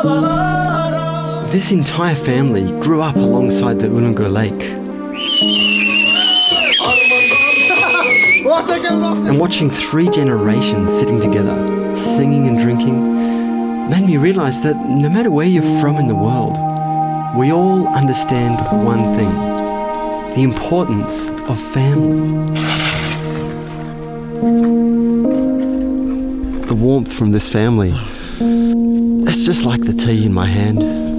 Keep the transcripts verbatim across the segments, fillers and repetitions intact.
This entire family grew up alongside the Ulungo Lake. And watching three generations sitting together, singing and drinking, made me realize that no matter where you're from in the world, we all understand one thing: the importance of family. The warmth from this family, it's just like the tea in my hand.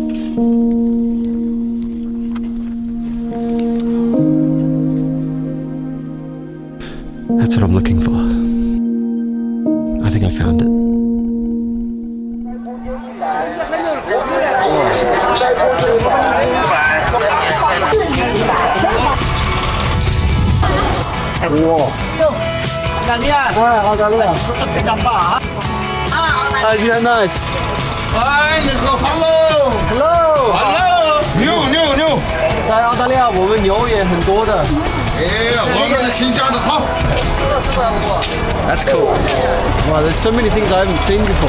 That's what I'm looking for. I think I found it. Wow. 澳大利亚，哎，澳大利亚，非常棒啊！啊，今天 nice。 哎，你好 ，hello，hello，hello， 牛牛牛！ 在澳大利亚，我们牛也很多的。 哎，我们新疆的好。 That's cool. Wow, there's so many things I haven't seen before.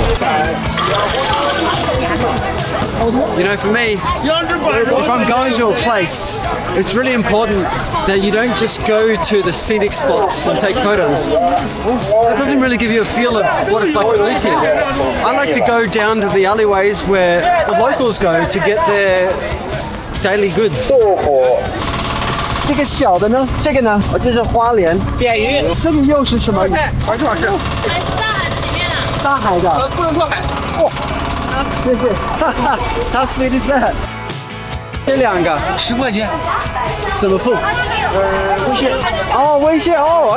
You know, for me, if I'm going to a place, it's really important that you don't just go to the scenic spots and take photos. That doesn't really give you a feel of what it's like to live here. I like to go down to the alleyways where the locals go to get their daily goods. 这个小的呢？这个呢？哦，这是花莲扁鱼。这个又是什么鱼？ 二十块钱。 哎，是大海里面的。 大海的。 呃，不能过海。 哇！谢谢。哈哈 ，How sweet is that？ 这两个十块钱。 怎么付？呃，微信。哦，微信哦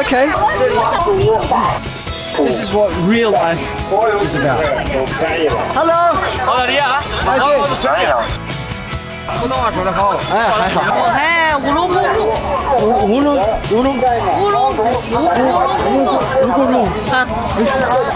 ，OK。This is what real life is about. Hello， 澳大利亚， 哎对。 普通话说得好。 哎，还好。 哎，乌鲁木齐。 乌鲁乌鲁乌鲁乌鲁乌鲁乌鲁乌鲁。 乌鲁。啊。